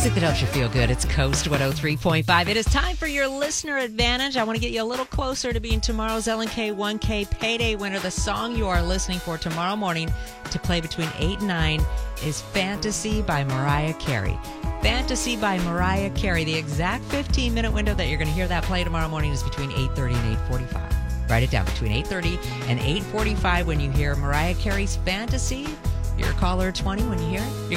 Music that helps you feel good. It's Coast 103.5. It is time for your listener advantage. I want to get you a little closer to being tomorrow's LNK 1K payday winner. The song you are listening for tomorrow morning to play between 8 and 9 is Fantasy by Mariah Carey. Fantasy by Mariah Carey. The exact 15-minute window that you're going to hear that play tomorrow morning is between 8:30 and 8:45. Write it down, between 8:30 and 8:45 when you hear Mariah Carey's Fantasy. You're caller 20 when you hear it.